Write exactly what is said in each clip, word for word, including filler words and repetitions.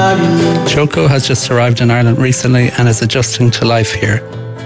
Choco has just arrived in Ireland recently and is adjusting to life here.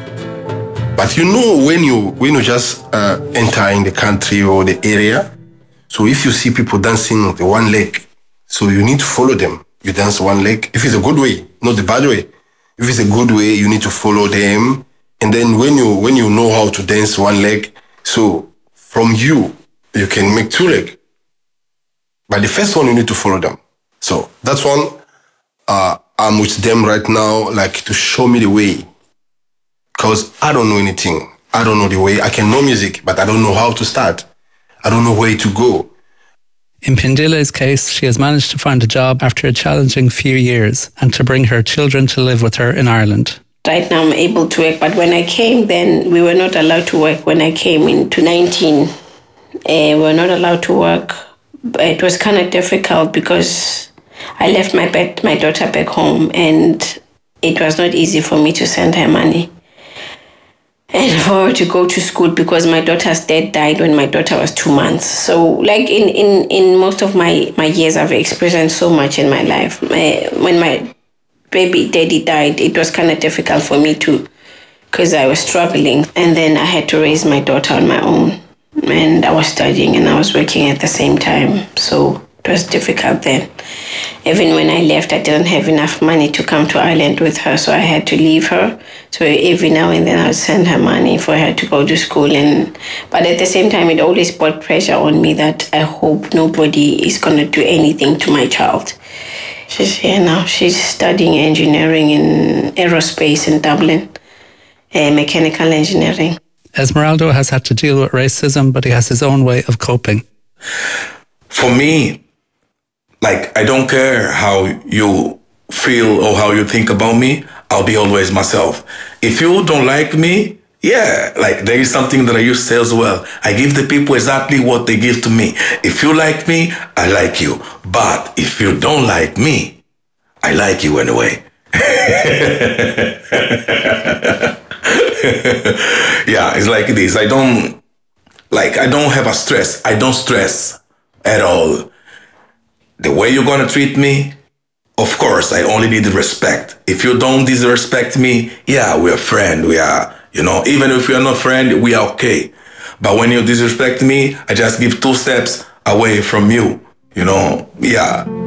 But you know, when you when you just uh, enter in the country or the area, so if you see people dancing with one leg, so you need to follow them. You dance one leg. If it's a good way, not the bad way. If it's a good way, you need to follow them. And then when you when you know how to dance one leg, so from you, you can make two legs. But the first one, you need to follow them. So that's one. Uh, I'm with them right now, like to show me the way. Because I don't know anything. I don't know the way. I can know music, but I don't know how to start. I don't know where to go. In Pindile's case, she has managed to find a job after a challenging few years and to bring her children to live with her in Ireland. Right now I'm able to work, but when I came then, we were not allowed to work. When I came into nineteen, uh, we were not allowed to work. It was kind of difficult because I left my back, my daughter back home, and it was not easy for me to send her money and for her to go to school because my daughter's dad died when my daughter was two months. So like in, in, in most of my, my years, I've experienced so much in my life. My, when my baby daddy died, it was kind of difficult for me too because I was struggling. And then I had to raise my daughter on my own. And I was studying and I was working at the same time. So it was difficult then. Even when I left, I didn't have enough money to come to Ireland with her, so I had to leave her. So every now and then I would send her money for her to go to school. And but at the same time, it always put pressure on me that I hope nobody is going to do anything to my child. She's here now. She's studying engineering in aerospace in Dublin, uh, mechanical engineering. Esmeraldo has had to deal with racism, but he has his own way of coping. For me, like, I don't care how you feel or how you think about me, I'll be always myself. If you don't like me, yeah, like there is something that I used to say as well. I give the people exactly what they give to me. If you like me, I like you. But if you don't like me, I like you anyway. Yeah, it's like this. I don't, like, I don't have a stress. I don't stress at all. The way you're going to treat me, of course, I only need respect. If you don't disrespect me, yeah, we're friends. We are, you know, even if we are not friends, we are okay. But when you disrespect me, I just give two steps away from you, you know, yeah.